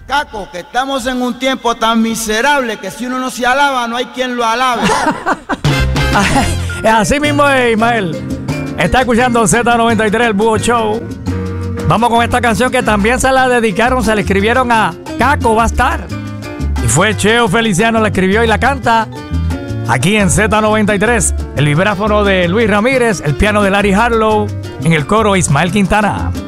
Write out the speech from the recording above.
Caco, que estamos en un tiempo tan miserable que si uno no se alaba, no hay quien lo alabe. Así mismo es, Ismael. Está escuchando Z93, el Búho Show. Vamos con esta canción que también se la dedicaron, se la escribieron a Caco, va a estar. Y fue Cheo Feliciano, la escribió y la canta aquí en Z93. El vibráfono de Luis Ramírez, el piano de Larry Harlow, en el coro Ismael Quintana.